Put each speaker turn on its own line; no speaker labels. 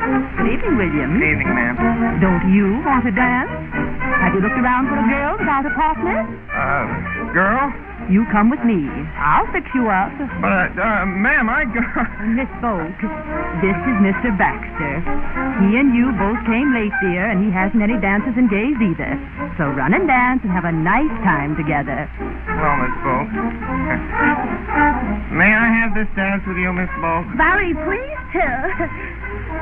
Good evening, William.
Good evening, ma'am.
Don't you want to dance? Have you looked around for a girl without a partner?
Girl?
You come with me. I'll fix you up.
But, ma'am,
Miss Bolt, this is Mr. Baxter. He and you both came late, dear, and he hasn't any dances engaged either. So run and dance and have a nice time together.
Well, Miss Bolt. May I have this dance with you, Miss Bolt?
Very pleased to.